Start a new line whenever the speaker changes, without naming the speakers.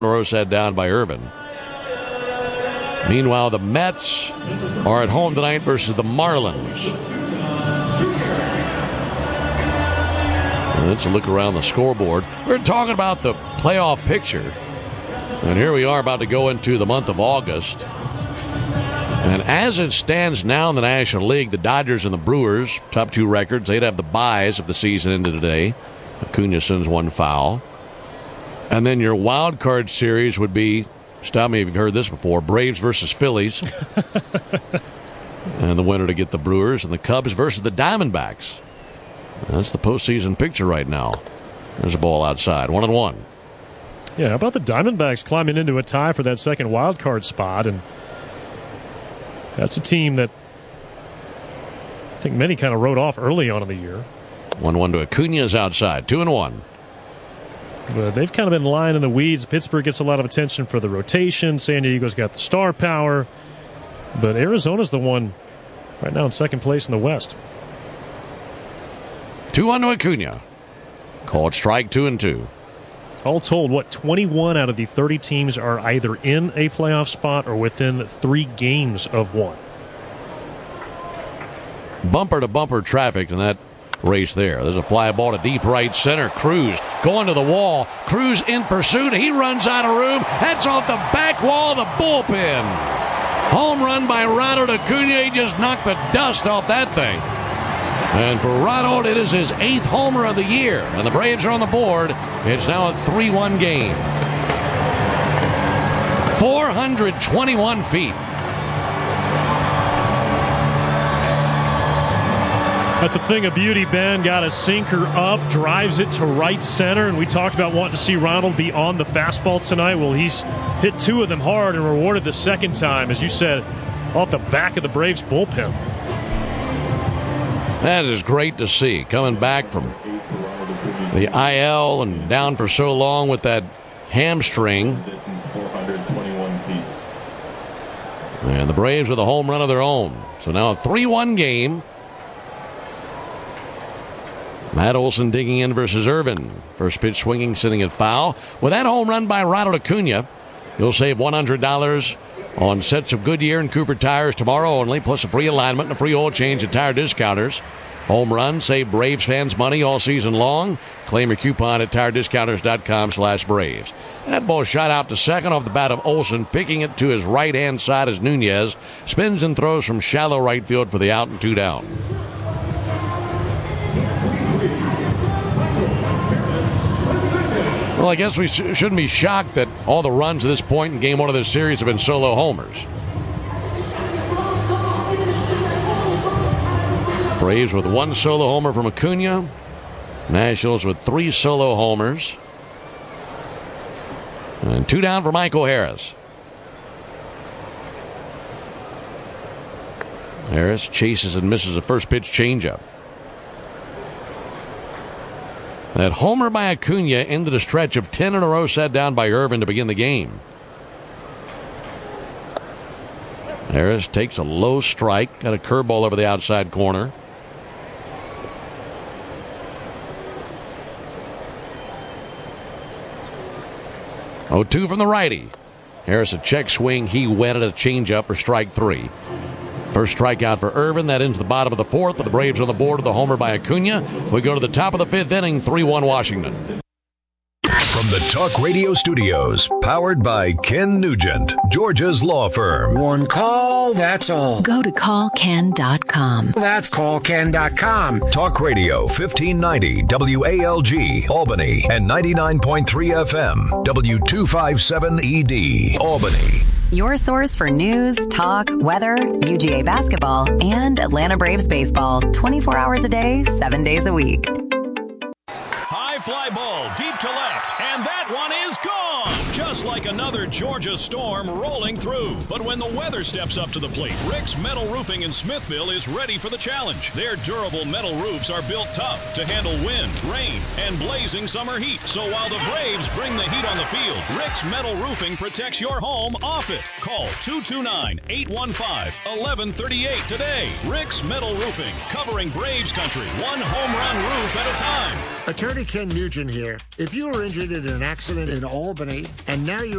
Rosette down by Irvin. Meanwhile, the Mets are at home tonight versus the Marlins. Let's look around the scoreboard. We're talking about the playoff picture. And here we are about to go into the month of August. And as it stands now in the National League, the Dodgers and the Brewers, top two records, they'd have the byes if the season ended today. Acuna sends one foul. And then your wild card series would be, stop me if you've heard this before, Braves versus Phillies. And the winner to get the Brewers, and the Cubs versus the Diamondbacks. That's the postseason picture right now. There's a ball outside, 1-1.
Yeah, how about the Diamondbacks climbing into a tie for that second wild card spot? And that's a team that I think many kind of wrote off early on in the year.
1-1 to Acuna's outside, 2-1.
But they've kind of been lying in the weeds. Pittsburgh gets a lot of attention for the rotation. San Diego's got the star power. But Arizona's the one right now in second place in the West.
2-1 to Acuna. Called strike 2-2.
All told, 21 out of the 30 teams are either in a playoff spot or within 3 games of one.
Bumper-to-bumper traffic in that race there. There's a fly ball to deep right center. Cruz going to the wall. Cruz in pursuit. He runs out of room. That's off the back wall of the bullpen. Home run by Ronald Acuna. He just knocked the dust off that thing. And for Ronald, it is his 8th homer of the year. And the Braves are on the board. It's now a 3-1 game. 421 feet.
That's a thing of beauty, Ben. Got a sinker up, drives it to right center, and we talked about wanting to see Ronald be on the fastball tonight. Well, he's hit 2 of them hard and rewarded the second time, as you said, off the back of the Braves bullpen.
That is great to see. Coming back from the IL and down for so long with that hamstring. And the Braves with a home run of their own. So now a 3-1 game. Matt Olson digging in versus Irvin. First pitch swinging, sitting at foul. With that home run by Ronald Acuna, you'll save $100 on sets of Goodyear and Cooper tires tomorrow only, plus a free alignment and a free oil change at Tire Discounters. Home run, save Braves fans money all season long. Claim your coupon at tirediscounters.com/Braves. That ball shot out to second off the bat of Olson, picking it to his right-hand side as Nunez spins and throws from shallow right field for the out and 2 down. Well, I guess we shouldn't be shocked that all the runs at this point in Game 1 of this series have been solo homers. Braves with 1 solo homer from Acuna. Nationals with 3 solo homers. And 2 down for Michael Harris. Harris chases and misses a first pitch changeup. That homer by Acuna ended a stretch of 10 in a row set down by Irvin to begin the game. Harris takes a low strike, got a curveball over the outside corner. Oh, 2 from the righty. Harris a check swing. He wetted a changeup for strike 3. First strikeout for Irvin. That into the bottom of the 4th, but the Braves on the board with the homer by Acuna. We go to the top of the 5th inning, 3-1 Washington.
From the Talk Radio Studios, powered by Ken Nugent, Georgia's law firm.
One call, that's all.
Go to callken.com.
That's callken.com.
Talk Radio 1590 WALG, Albany, and 99.3 FM, W257ED, Albany.
Your source for news, talk, weather, UGA basketball, and Atlanta Braves baseball 24 hours a day, 7 days a week.
High fly ball deep to left, and that one is gone. Just like another Georgia storm rolling through. But when the weather steps up to the plate, Rick's Metal Roofing in Smithville is ready for the challenge. Their durable metal roofs are built tough to handle wind, rain, and blazing summer heat. So while the Braves bring the heat on the field, Rick's Metal Roofing protects your home off it. Call 229-815-1138 today. Rick's Metal Roofing, covering Braves country, one home run roof at a time.
Attorney Ken Nugent here. If you were injured in an accident in Albany and now you're